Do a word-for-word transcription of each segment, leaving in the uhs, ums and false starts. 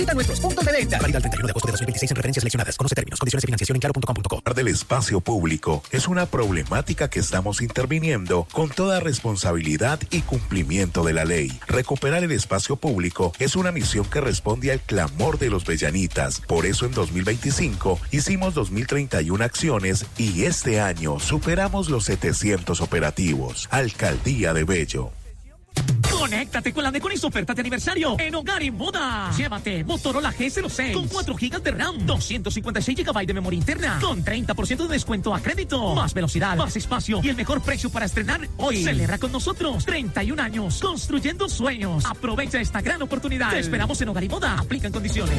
Visita nuestros puntos de venta. Válida el treinta y uno de agosto de dos mil veintiséis en referencias seleccionadas. Conoce términos, condiciones y financiación en claro punto com punto co. Del espacio público es una problemática que estamos interviniendo con toda responsabilidad y cumplimiento de la ley. Recuperar el espacio público es una misión que responde al clamor de los bellanitas. Por eso en dos mil veinticinco hicimos dos mil treinta y una acciones y este año superamos los setecientos operativos. Alcaldía de Bello. Conéctate con la Deconis oferta de aniversario en Hogar y Moda. Llévate Motorola G cero seis con cuatro gigas de RAM, doscientos cincuenta y seis gigabytes de memoria interna, con treinta por ciento de descuento a crédito. Más velocidad, más espacio y el mejor precio para estrenar hoy. Celebra con nosotros treinta y un años construyendo sueños. Aprovecha esta gran oportunidad. Te esperamos en Hogar y Moda. Aplican condiciones.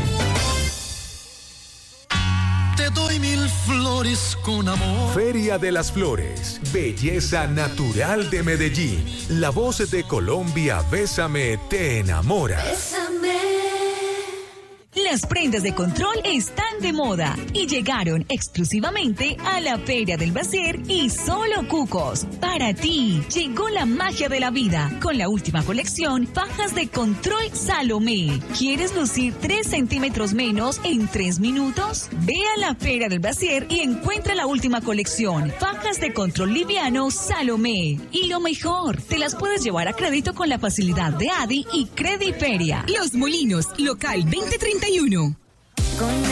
Te doy mil flores con amor. Feria de las Flores, belleza natural de Medellín. La voz de Colombia, Bésame, te enamora. Bésame. Las prendas de control están de moda y llegaron exclusivamente a la Feria del Brasier y Solo Cucos. Para ti, llegó la magia de la vida con la última colección, fajas de control Salomé. ¿Quieres lucir tres centímetros menos en tres minutos? Ve a la Feria del Brasier y encuentra la última colección, fajas de control liviano Salomé. Y lo mejor, te las puedes llevar a crédito con la facilidad de Adi y Crediferia. Los Molinos, local veinte treinta y uno. Con